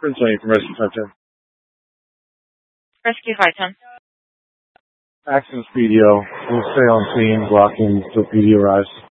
Prince Lane from Rescue 510. Rescue 510. Accident PDO. We'll stay on scene, blocking till PD arrives.